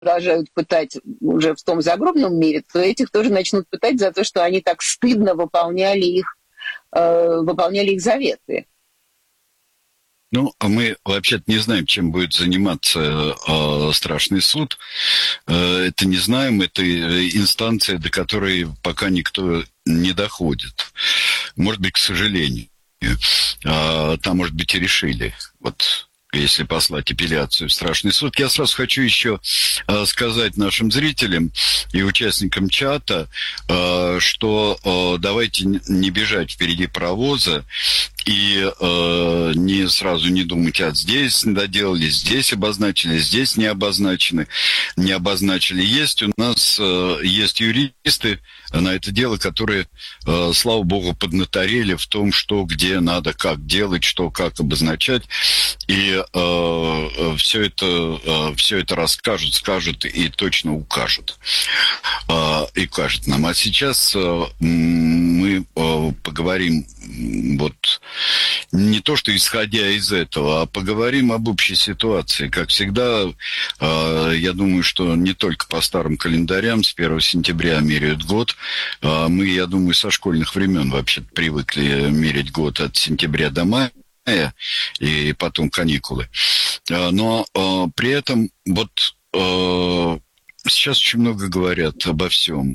продолжают пытать уже в том загробном мире, то этих тоже начнут пытать за то, что они так стыдно выполняли их заветы. Ну, а мы вообще-то не знаем, чем будет заниматься страшный суд. Это не знаем, это инстанция, до которой пока никто не доходит. Может быть, к сожалению. Там, может быть, и решили. Вот если послать апелляцию в страшный суд. Я сразу хочу еще сказать нашим зрителям и участникам чата, что давайте не бежать впереди паровоза и не сразу не думать, здесь доделали, здесь обозначили, здесь не обозначены, не обозначили. Есть у нас есть юристы на это дело, которые, слава богу, поднаторели в том, что где надо, как делать, что как обозначать. И все это расскажут, скажут и точно укажут. И укажут нам. А сейчас мы поговорим вот не то, что исходя из этого, а поговорим об общей ситуации. Как всегда, я думаю, что не только по старым календарям с 1 сентября меряют год. Мы, я думаю, со школьных времен вообще привыкли мерять год от сентября до мая, и потом каникулы. Но при этом вот сейчас очень много говорят обо всем,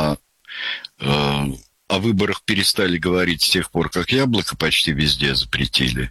о выборах перестали говорить с тех пор, как яблоко почти везде запретили.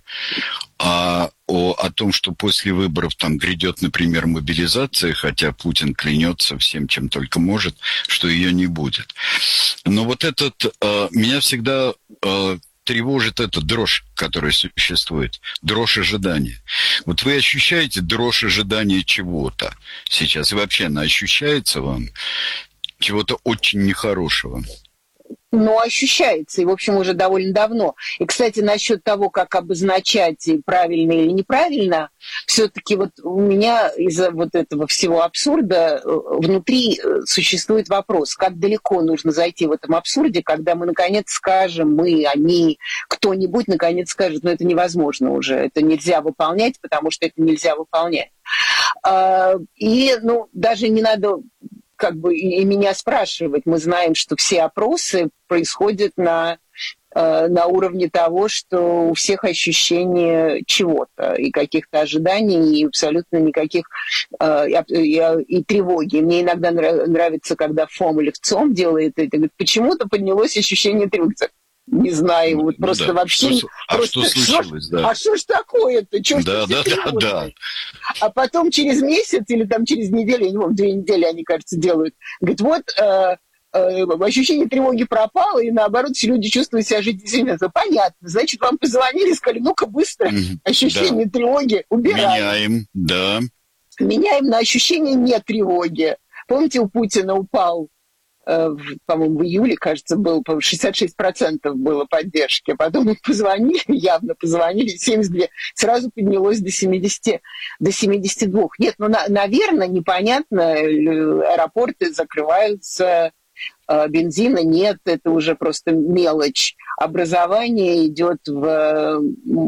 О том, что после выборов там грядет, например, мобилизация, хотя Путин клянется всем, чем только может, что ее не будет. Но вот меня всегда тревожит эта дрожь, которая существует, дрожь ожидания. Вот вы ощущаете дрожь ожидания чего-то сейчас? И вообще она ощущается вам чего-то очень нехорошего? Ну, ощущается, и, в общем, уже довольно давно. И, кстати, насчет того, как обозначать, правильно или неправильно, все-таки вот у меня из-за вот этого всего абсурда внутри существует вопрос, как далеко нужно зайти в этом абсурде, когда мы, наконец, скажем, мы, они, кто-нибудь, наконец, скажет, ну, это невозможно уже, это нельзя выполнять, потому что это нельзя выполнять. И, ну, даже не надо и меня спрашивать. Мы знаем, что все опросы происходят на уровне того, что у всех ощущение чего-то и каких-то ожиданий, и абсолютно никаких и тревоги. Мне иногда нравится, когда ФОМ или ВЦОМ делает это, говорит, почему-то поднялось ощущение тревоги. Не знаю, вот просто вообще... Что случилось, да? А что ж такое-то? Да. А потом через месяц или там через неделю, я не помню, 2 недели они, кажется, делают. Говорит, вот ощущение тревоги пропало, и наоборот, все люди чувствуют себя жизненно. Понятно. Значит, вам позвонили и сказали, ну-ка быстро ощущение тревоги убираем. Меняем на ощущение не тревоги. Помните, у Путина упал по-моему, в июле, кажется, было 66% было поддержки. А потом мы явно позвонили, 72. Сразу поднялось до 72. Нет, наверное, непонятно, аэропорты закрываются, бензина нет, это уже просто мелочь. Образование идет в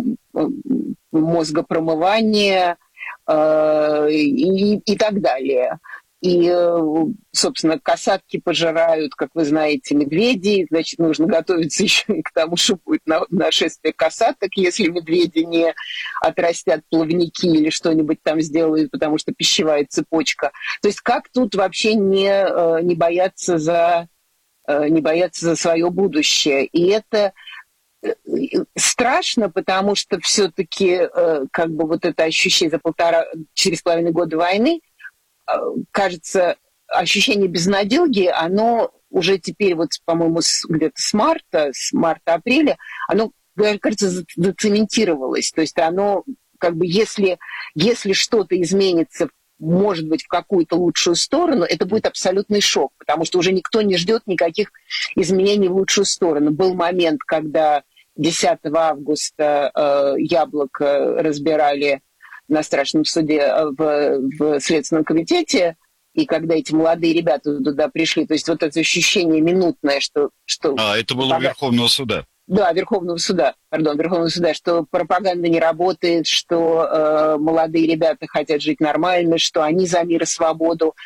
мозгопромывание и так далее. И, собственно, касатки пожирают, как вы знаете, медведей. Значит, нужно готовиться еще и к тому, что будет нашествие касаток, если медведи не отрастят плавники или что-нибудь там сделают, потому что пищевая цепочка. То есть как тут вообще не бояться за свое будущее? И это страшно, потому что все-таки вот это ощущение за 4,5 года войны, кажется, ощущение безнадёги, оно уже теперь, вот, по-моему, где-то с марта-апреля, оно, кажется, зацементировалось. То есть оно, если что-то изменится, может быть, в какую-то лучшую сторону, это будет абсолютный шок, потому что уже никто не ждет никаких изменений в лучшую сторону. Был момент, когда 10 августа яблоко разбирали на страшном суде в Следственном комитете, и когда эти молодые ребята туда пришли, то есть вот это ощущение минутное, что... это было у Верховного суда. Да, Верховного суда, что пропаганда не работает, что молодые ребята хотят жить нормально, что они за мир и свободу,